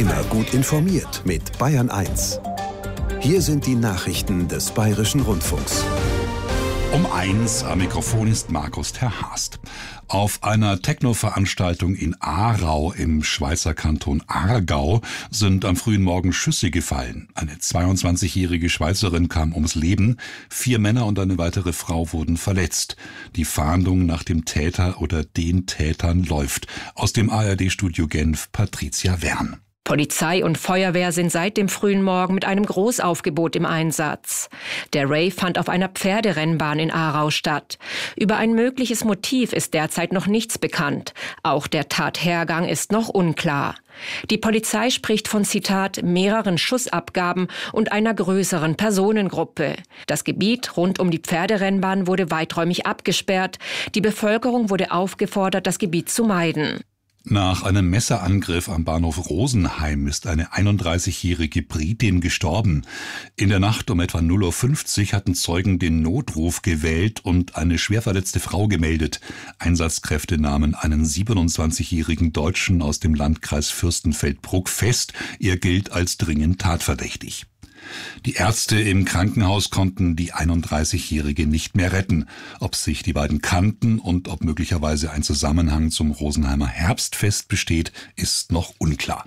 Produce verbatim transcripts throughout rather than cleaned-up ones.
Immer gut informiert mit Bayern eins. Hier sind die Nachrichten des Bayerischen Rundfunks. Um eins am Mikrofon ist Markus Terhast. Auf einer Techno-Veranstaltung in Aarau im Schweizer Kanton Aargau sind am frühen Morgen Schüsse gefallen. Eine zweiundzwanzigjährige Schweizerin kam ums Leben, vier Männer und eine weitere Frau wurden verletzt. Die Fahndung nach dem Täter oder den Tätern läuft. Aus dem A R D-Studio Genf Patricia Wern. Polizei und Feuerwehr sind seit dem frühen Morgen mit einem Großaufgebot im Einsatz. Der Rave fand auf einer Pferderennbahn in Aarau statt. Über ein mögliches Motiv ist derzeit noch nichts bekannt. Auch der Tathergang ist noch unklar. Die Polizei spricht von, Zitat, mehreren Schussabgaben und einer größeren Personengruppe. Das Gebiet rund um die Pferderennbahn wurde weiträumig abgesperrt. Die Bevölkerung wurde aufgefordert, das Gebiet zu meiden. Nach einem Messerangriff am Bahnhof Rosenheim ist eine einunddreißigjährige Britin gestorben. In der Nacht um etwa null Uhr fünfzig hatten Zeugen den Notruf gewählt und eine schwerverletzte Frau gemeldet. Einsatzkräfte nahmen einen siebenundzwanzigjährigen Deutschen aus dem Landkreis Fürstenfeldbruck fest. Er gilt als dringend tatverdächtig. Die Ärzte im Krankenhaus konnten die einunddreißigjährige nicht mehr retten. Ob sich die beiden kannten und ob möglicherweise ein Zusammenhang zum Rosenheimer Herbstfest besteht, ist noch unklar.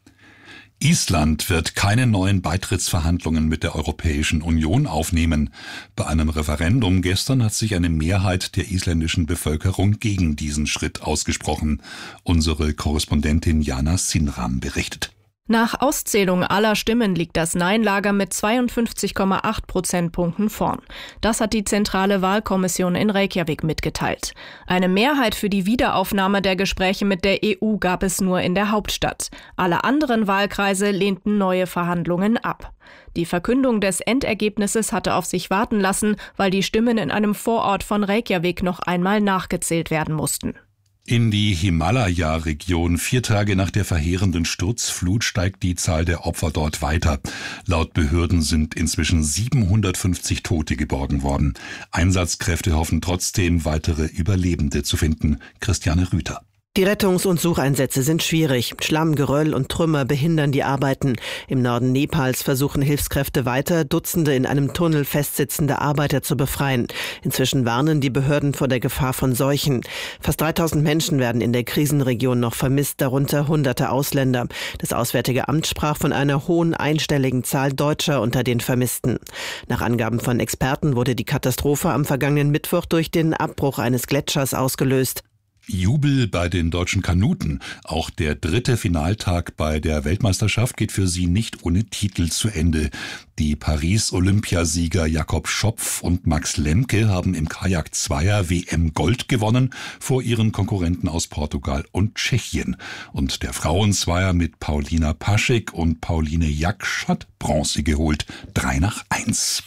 Island wird keine neuen Beitrittsverhandlungen mit der Europäischen Union aufnehmen. Bei einem Referendum gestern hat sich eine Mehrheit der isländischen Bevölkerung gegen diesen Schritt ausgesprochen. Unsere Korrespondentin Jana Sinram berichtet. Nach Auszählung aller Stimmen liegt das Nein-Lager mit zweiundfünfzig Komma acht Prozentpunkten vorn. Das hat die Zentrale Wahlkommission in Reykjavik mitgeteilt. Eine Mehrheit für die Wiederaufnahme der Gespräche mit der E U gab es nur in der Hauptstadt. Alle anderen Wahlkreise lehnten neue Verhandlungen ab. Die Verkündung des Endergebnisses hatte auf sich warten lassen, weil die Stimmen in einem Vorort von Reykjavik noch einmal nachgezählt werden mussten. In die Himalaya-Region vier Tage nach der verheerenden Sturzflut steigt die Zahl der Opfer dort weiter. Laut Behörden sind inzwischen siebenhundertfünfzig Tote geborgen worden. Einsatzkräfte hoffen trotzdem, weitere Überlebende zu finden. Christiane Rüther. Die Rettungs- und Sucheinsätze sind schwierig. Schlamm, Geröll und Trümmer behindern die Arbeiten. Im Norden Nepals versuchen Hilfskräfte weiter, Dutzende in einem Tunnel festsitzende Arbeiter zu befreien. Inzwischen warnen die Behörden vor der Gefahr von Seuchen. Fast dreitausend Menschen werden in der Krisenregion noch vermisst, darunter hunderte Ausländer. Das Auswärtige Amt sprach von einer hohen einstelligen Zahl Deutscher unter den Vermissten. Nach Angaben von Experten wurde die Katastrophe am vergangenen Mittwoch durch den Abbruch eines Gletschers ausgelöst. Jubel bei den deutschen Kanuten. Auch der dritte Finaltag bei der Weltmeisterschaft geht für sie nicht ohne Titel zu Ende. Die Paris-Olympiasieger Jakob Schopf und Max Lemke haben im Kajak-Zweier W M Gold gewonnen vor ihren Konkurrenten aus Portugal und Tschechien. Und der Frauenzweier mit Paulina Paschek und Pauline Jaksch hat Bronze geholt. drei nach eins.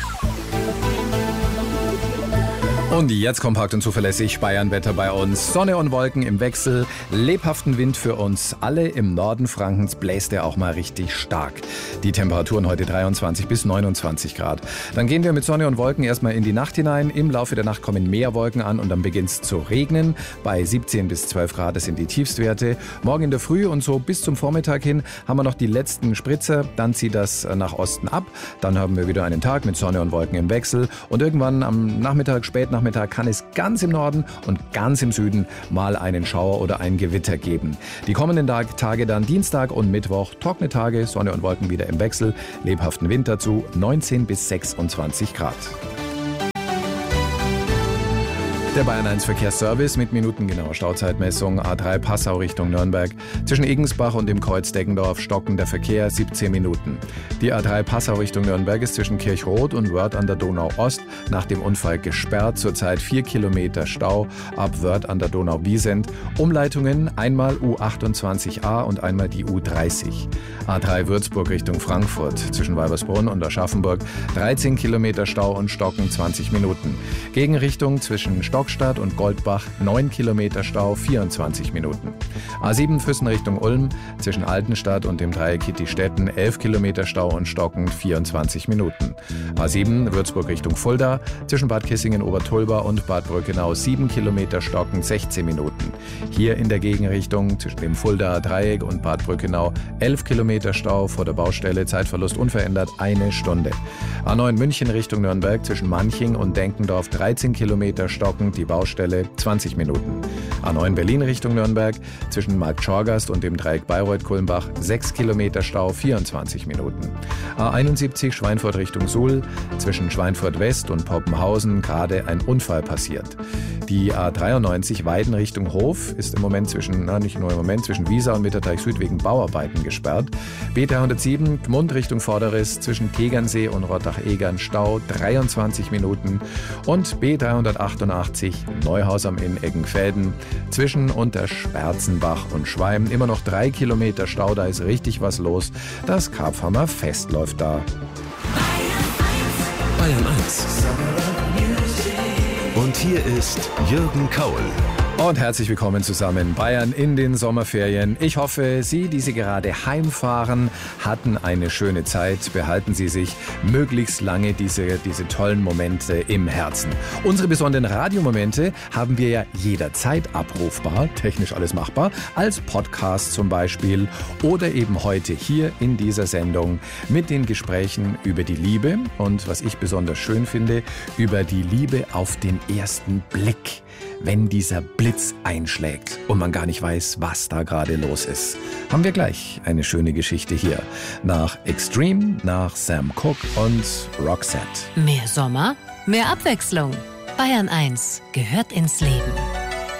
Und jetzt kompakt und zuverlässig Bayernwetter bei uns. Sonne und Wolken im Wechsel, lebhaften Wind für uns alle. Im Norden Frankens bläst er auch mal richtig stark. Die Temperaturen heute dreiundzwanzig bis neunundzwanzig Grad. Dann gehen wir mit Sonne und Wolken erstmal in die Nacht hinein. Im Laufe der Nacht kommen mehr Wolken an und dann beginnt es zu regnen. Bei siebzehn bis zwölf Grad sind die Tiefstwerte. Morgen in der Früh und so bis zum Vormittag hin haben wir noch die letzten Spritzer. Dann zieht das nach Osten ab. Dann haben wir wieder einen Tag mit Sonne und Wolken im Wechsel. Und irgendwann am Nachmittag, spät nach Nachmittag kann es ganz im Norden und ganz im Süden mal einen Schauer oder ein Gewitter geben. Die kommenden Tage dann Dienstag und Mittwoch trockene Tage, Sonne und Wolken wieder im Wechsel, lebhaften Wind dazu, neunzehn bis sechsundzwanzig Grad. Der Bayern eins Verkehrsservice mit minutengenauer Stauzeitmessung. A drei Passau Richtung Nürnberg. Zwischen Egensbach und dem Kreuz Deggendorf stockender Verkehr siebzehn Minuten. Die A drei Passau Richtung Nürnberg ist zwischen Kirchroth und Wörth an der Donau Ost nach dem Unfall gesperrt. Zurzeit vier Kilometer Stau ab Wörth an der Donau Wiesent. Umleitungen einmal U achtundzwanzig a und einmal die U dreißig. A drei Würzburg Richtung Frankfurt. Zwischen Weibersbrunn und Aschaffenburg dreizehn Kilometer Stau und Stocken zwanzig Minuten. Gegenrichtung zwischen Stocken Stockstadt und Goldbach neun Kilometer Stau, vierundzwanzig Minuten. A sieben Füssen Richtung Ulm, zwischen Altenstadt und dem Dreieck Kittistetten elf Kilometer Stau und stockend, vierundzwanzig Minuten. A sieben Würzburg Richtung Fulda, zwischen Bad Kissingen-Obertulba und Bad Brückenau sieben Kilometer stockend, sechzehn Minuten. Hier in der Gegenrichtung zwischen dem Fuldaer Dreieck und Bad Brückenau elf Kilometer Stau vor der Baustelle, Zeitverlust unverändert eine Stunde. A neun München Richtung Nürnberg zwischen Manching und Denkendorf dreizehn Kilometer stockend, die Baustelle zwanzig Minuten. A neun Berlin Richtung Nürnberg zwischen Marktschorgast und dem Dreieck Bayreuth-Kulmbach sechs Kilometer Stau, vierundzwanzig Minuten. A einundsiebzig Schweinfurt Richtung Suhl zwischen Schweinfurt West und Poppenhausen gerade ein Unfall passiert. Die A dreiundneunzig Weiden Richtung Hof ist im Moment zwischen, na nicht nur im Moment, zwischen Wiesa und Mitterteich Süd wegen Bauarbeiten gesperrt. B dreihundertsieben Gmund Richtung Vorderriss zwischen Tegernsee und Rottach-Egern Stau dreiundzwanzig Minuten und B dreihundertachtundachtzig Neuhaus am Inn Eggenfelden zwischen Untersperzenbach und Schweim immer noch drei Kilometer Stau, da ist richtig was los. Das Karpfhammer Fest läuft da. Bayern eins. Und hier ist Jürgen Kaul. Und herzlich willkommen zusammen. Bayern in den Sommerferien. Ich hoffe, Sie, die Sie gerade heimfahren, hatten eine schöne Zeit. Behalten Sie sich möglichst lange diese, diese tollen Momente im Herzen. Unsere besonderen Radiomomente haben wir ja jederzeit abrufbar, technisch alles machbar, als Podcast zum Beispiel oder eben heute hier in dieser Sendung mit den Gesprächen über die Liebe und, was ich besonders schön finde, über die Liebe auf den ersten Blick. Wenn dieser Blitz einschlägt und man gar nicht weiß, was da gerade los ist. Haben wir gleich eine schöne Geschichte hier. Nach Extreme, nach Sam Cooke und Roxette. Mehr Sommer, mehr Abwechslung. Bayern eins gehört ins Leben.